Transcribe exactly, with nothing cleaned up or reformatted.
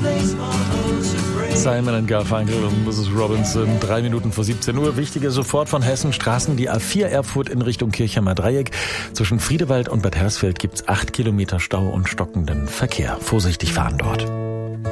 Simon and Garfunkel und Missus Robinson, drei Minuten vor siebzehn Uhr. Wichtige sofort von Hessen. Straßen, die A vier Erfurt in Richtung Kirchheimer Dreieck. Zwischen Friedewald und Bad Hersfeld gibt's acht Kilometer Stau und stockenden Verkehr. Vorsichtig fahren dort.